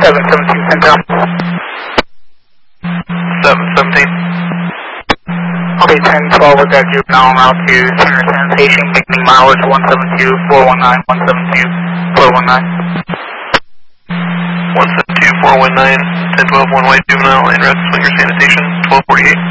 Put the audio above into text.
717 Central. 717. Okay, 1012 with that juvenile en route to center sanitation, making mileage 172-419, 172-419. 172-419, 1012 one-way juvenile en route to swinger sanitation, 1248.